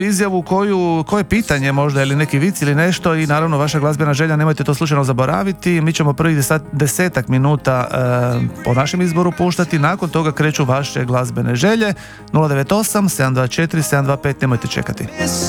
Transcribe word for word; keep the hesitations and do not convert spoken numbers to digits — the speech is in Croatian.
izjavu koju, koje pitanje možda ili neki vic ili nešto i naravno vaša glazbena želja, nemojte to slučajno zaboraviti. Mi ćemo prvih deset, desetak minuta e, po našem izboru puštati, nakon toga kreću vaše glazbene želje. Nula devet osam sedam dva četiri sedam dva pet, nemojte čekati.